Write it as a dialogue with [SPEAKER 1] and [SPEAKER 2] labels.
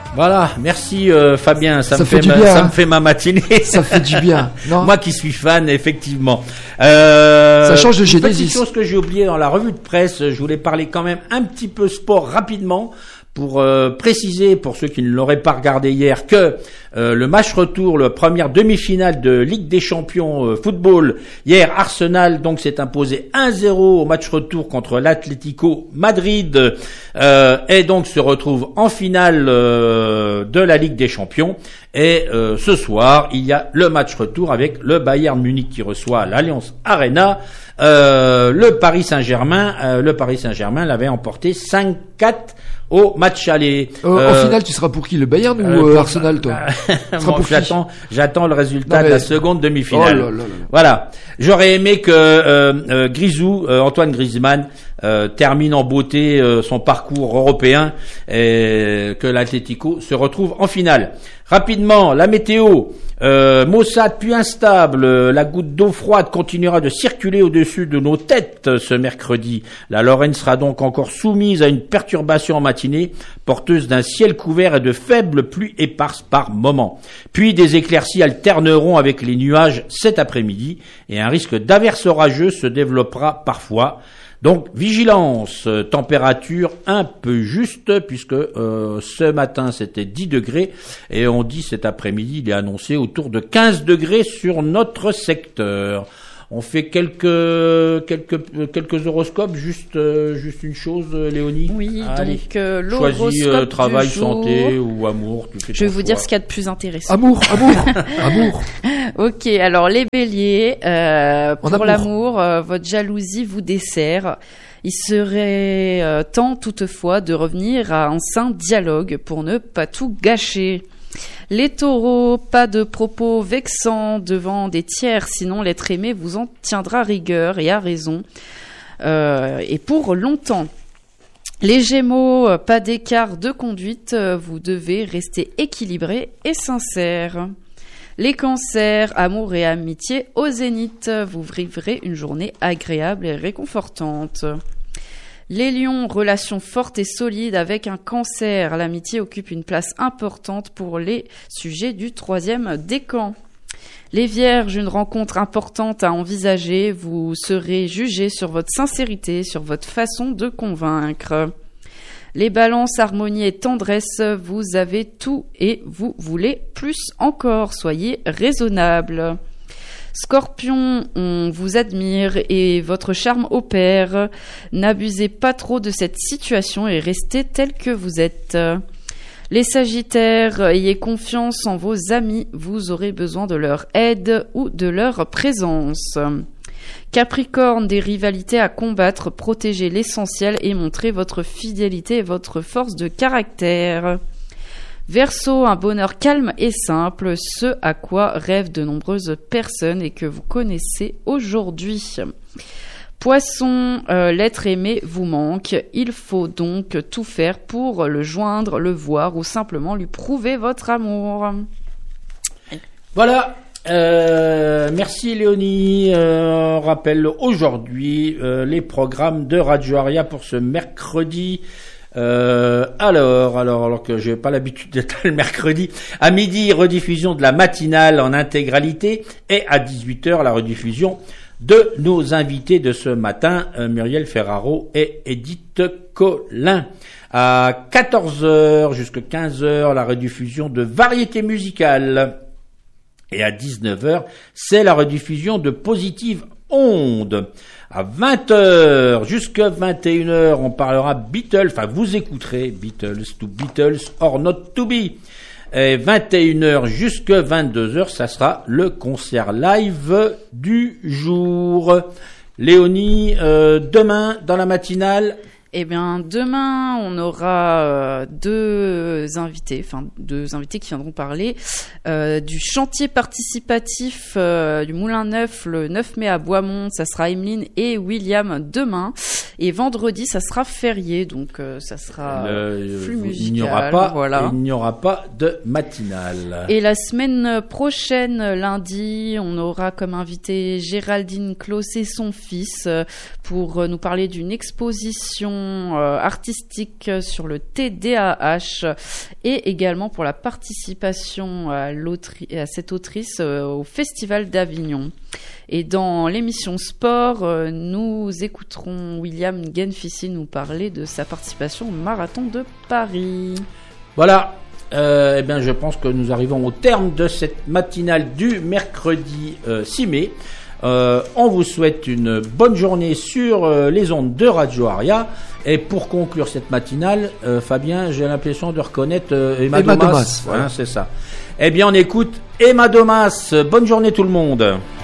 [SPEAKER 1] Voilà, merci Fabien, ça me fait ma matinée.
[SPEAKER 2] Ça fait du bien, non?
[SPEAKER 1] Moi qui suis fan, effectivement.
[SPEAKER 2] Ça change de Genesis.
[SPEAKER 1] Petite chose que j'ai oublié dans la revue de presse, je voulais parler quand même un petit peu sport rapidement pour préciser, pour ceux qui ne l'auraient pas regardé hier, que le match retour, la première demi-finale de Ligue des Champions football, hier Arsenal donc s'est imposé 1-0 au match retour contre l'Atlético Madrid et donc se retrouve en finale de la Ligue des Champions. Et ce soir, il y a le match retour avec le Bayern Munich qui reçoit l'Allianz Arena. Le Paris Saint-Germain l'avait emporté 5-4 au match aller.
[SPEAKER 2] Au final, tu seras pour qui, le Bayern ou Arsenal, toi?
[SPEAKER 1] Bon, j'attends le résultat de la seconde demi-finale.
[SPEAKER 2] Oh là.
[SPEAKER 1] Voilà. J'aurais aimé que Antoine Griezmann termine en beauté son parcours européen et que l'Atlético se retrouve en finale. Rapidement, la météo. Maussade puis instable, la goutte d'eau froide continuera de circuler au-dessus de nos têtes ce mercredi. La Lorraine sera donc encore soumise à une perturbation en matinée, porteuse d'un ciel couvert et de faibles pluies éparses par moment. Puis des éclaircies alterneront avec les nuages cet après-midi et un risque d'averse orageuse se développera parfois. Donc, vigilance, température un peu juste, puisque ce matin c'était 10 degrés, et on dit cet après-midi, il est annoncé autour de 15 degrés sur notre secteur. On fait quelques horoscopes, juste une chose, Léonie.
[SPEAKER 3] Oui,
[SPEAKER 1] allez.
[SPEAKER 3] Donc l'horoscope
[SPEAKER 1] choisis travail,
[SPEAKER 3] du jour.
[SPEAKER 1] Santé ou amour.
[SPEAKER 3] Je vais vous dire ce qu'il y a de plus intéressant.
[SPEAKER 2] Amour.
[SPEAKER 3] Ok, alors les béliers, pour l'amour, votre jalousie vous dessert. Il serait temps toutefois de revenir à un sain dialogue pour ne pas tout gâcher. Les taureaux, pas de propos vexants devant des tiers, sinon l'être aimé vous en tiendra rigueur et a raison, et pour longtemps. Les gémeaux, pas d'écart de conduite, vous devez rester équilibré et sincère. Les cancers, amour et amitié au zénith, vous vivrez une journée agréable et réconfortante. Les lions, relations fortes et solides avec un cancer. L'amitié occupe une place importante pour les sujets du 3e décan. Les vierges, une rencontre importante à envisager. Vous serez jugés sur votre sincérité, sur votre façon de convaincre. Les balances, harmonie et tendresse, vous avez tout et vous voulez plus encore. Soyez raisonnable. Scorpion, on vous admire et votre charme opère. N'abusez pas trop de cette situation et restez tel que vous êtes. Les Sagittaires, ayez confiance en vos amis, vous aurez besoin de leur aide ou de leur présence. Capricorne, des rivalités à combattre, protégez l'essentiel et montrez votre fidélité et votre force de caractère. Verseau, un bonheur calme et simple, ce à quoi rêvent de nombreuses personnes et que vous connaissez aujourd'hui. Poisson, l'être aimé vous manque, il faut donc tout faire pour le joindre, le voir ou simplement lui prouver votre amour.
[SPEAKER 1] Voilà. Merci Léonie. On rappelle aujourd'hui les programmes de Radio Aria pour ce mercredi. Alors que j'ai pas l'habitude d'être le mercredi, à midi, rediffusion de la matinale en intégralité et à 18h, la rediffusion de nos invités de ce matin, Muriel Ferraro et Edith Collin. À 14h jusqu'à 15h, la rediffusion de variété musicale. Et à 19h, c'est la rediffusion de Positive Onde. À 20h jusqu'à 21h, on parlera Beatles, enfin vous écouterez Beatles to Beatles or not to be. Et 21h jusqu'à 22h, ça sera le concert live du jour. Léonie, demain dans la matinale.
[SPEAKER 3] Eh bien, demain, on aura deux invités qui viendront parler du chantier participatif du Moulin Neuf le 9 mai à Boismont. Ça sera Emeline et William demain. Et vendredi, ça sera férié, donc ça sera flux musical.
[SPEAKER 1] Il n'y aura pas de matinale.
[SPEAKER 3] Et la semaine prochaine, lundi, on aura comme invité Géraldine Claus et son fils pour nous parler d'une exposition artistique sur le TDAH et également pour la participation à cette autrice au Festival d'Avignon. Et dans l'émission Sport, nous écouterons William Genfissi nous parler de sa participation au Marathon de Paris.
[SPEAKER 1] Voilà. Eh bien, je pense que nous arrivons au terme de cette matinale du mercredi 6 mai. On vous souhaite une bonne journée sur les ondes de Radio Aria. Et pour conclure cette matinale, Fabien, j'ai l'impression de reconnaître Emma Domas.
[SPEAKER 2] Voilà.
[SPEAKER 1] C'est ça. Eh bien, on écoute Emma Domas. Bonne journée tout le monde.